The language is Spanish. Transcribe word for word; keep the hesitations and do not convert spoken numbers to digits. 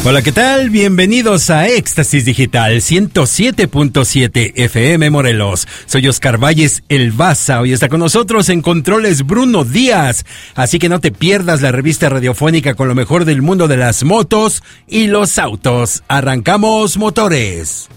Hola, ¿qué tal? Bienvenidos a Éxtasis Digital ciento siete punto siete F M Morelos. Soy Oscar Valles, el Baza. Hoy está con nosotros en controles Bruno Díaz. Así que no te pierdas la revista radiofónica con lo mejor del mundo de las motos y los autos. Arrancamos motores.